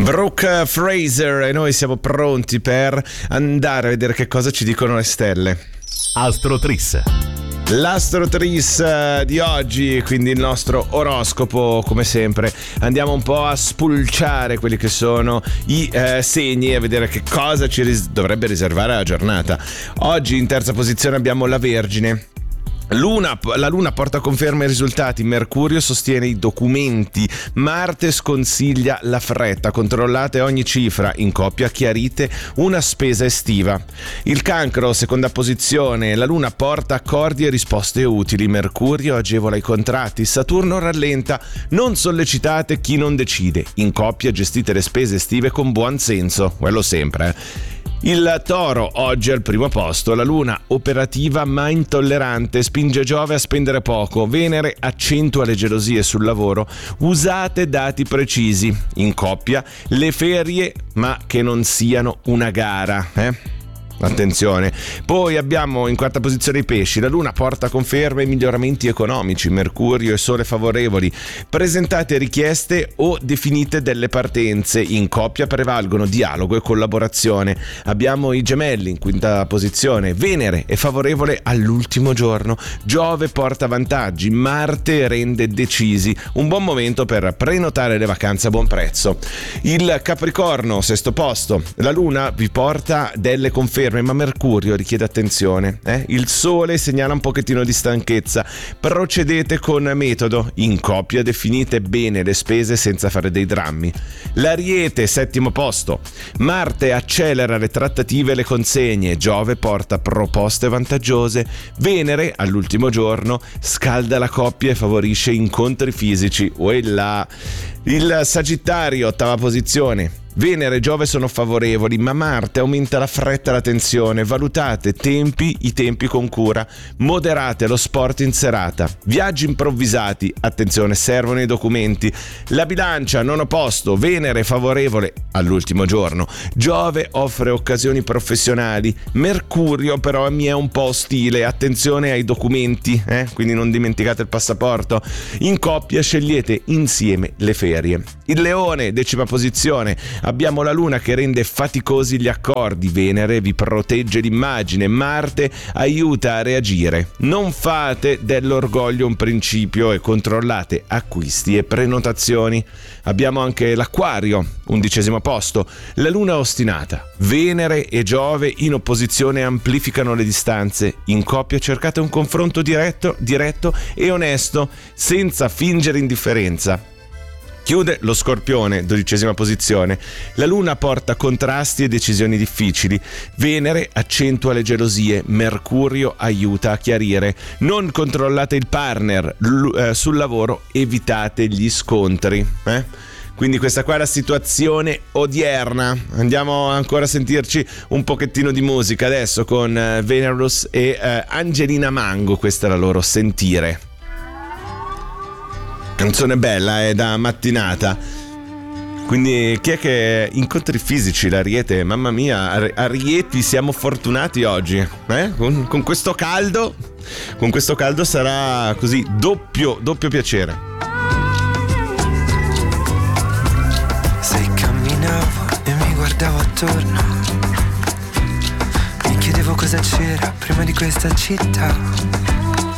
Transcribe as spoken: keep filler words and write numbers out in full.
Brooke Fraser e noi siamo pronti per andare a vedere che cosa ci dicono le stelle. Astrotris. L'Astrotris di oggi, quindi il nostro oroscopo, come sempre andiamo un po' a spulciare quelli che sono i eh, segni e a vedere che cosa ci ris- dovrebbe riservare la giornata. Oggi in terza posizione abbiamo la Vergine. Luna, la Luna porta conferma ai risultati, Mercurio sostiene i documenti, Marte sconsiglia la fretta, controllate ogni cifra, in coppia chiarite una spesa estiva. Il Cancro, seconda posizione, la Luna porta accordi e risposte utili, Mercurio agevola i contratti, Saturno rallenta, non sollecitate chi non decide, in coppia gestite le spese estive con buon senso, quello sempre, eh. Il Toro oggi al primo posto, la Luna operativa ma intollerante, spinge Giove a spendere poco, Venere accentua le gelosie sul lavoro, usate dati precisi, in coppia le ferie ma che non siano una gara, eh? Attenzione. Poi abbiamo in quarta posizione i Pesci, la Luna porta conferme e miglioramenti economici, Mercurio e Sole favorevoli, presentate richieste o definite delle partenze, in coppia prevalgono dialogo e collaborazione. Abbiamo i Gemelli in quinta posizione, Venere è favorevole all'ultimo giorno, Giove porta vantaggi, Marte rende decisi, un buon momento per prenotare le vacanze a buon prezzo. Il Capricorno, sesto posto, la Luna vi porta delle conferme ma Mercurio richiede attenzione, eh? Il Sole segnala un pochettino di stanchezza, procedete con metodo, in coppia definite bene le spese senza fare dei drammi. L'Ariete, settimo posto, Marte accelera le trattative e le consegne, Giove porta proposte vantaggiose, Venere all'ultimo giorno scalda la coppia e favorisce incontri fisici. Uella. Il Sagittario, ottava posizione, Venere e Giove sono favorevoli, ma Marte aumenta la fretta e la tensione. Valutate tempi, i tempi con cura. Moderate lo sport in serata. Viaggi improvvisati, attenzione, servono i documenti. La Bilancia, nono posto, Venere favorevole all'ultimo giorno. Giove offre occasioni professionali. Mercurio però mi è un po' ostile, attenzione ai documenti, eh? Quindi non dimenticate il passaporto. In coppia scegliete insieme le ferie. Il Leone, decima posizione, abbiamo la Luna che rende faticosi gli accordi, Venere vi protegge l'immagine, Marte aiuta a reagire. Non fate dell'orgoglio un principio e controllate acquisti e prenotazioni. Abbiamo anche l'Acquario, undicesimo posto, la Luna ostinata, Venere e Giove in opposizione amplificano le distanze, in coppia cercate un confronto diretto, diretto e onesto, senza fingere indifferenza. Chiude lo Scorpione, dodicesima posizione. La Luna porta contrasti e decisioni difficili. Venere accentua le gelosie. Mercurio aiuta a chiarire. Non controllate il partner. L- eh, sul lavoro evitate gli scontri. Eh? Quindi questa qua è la situazione odierna. Andiamo ancora a sentirci un pochettino di musica adesso con eh, Venerus e eh, Angelina Mango. Questa è la loro Sentire. Canzone bella, è da mattinata. Quindi chi è che incontri fisici l'Ariete? Mamma mia, Arieti, siamo fortunati oggi, eh? con, con questo caldo, con questo caldo sarà così doppio, doppio piacere. Se camminavo e mi guardavo attorno, mi chiedevo cosa c'era prima di questa città.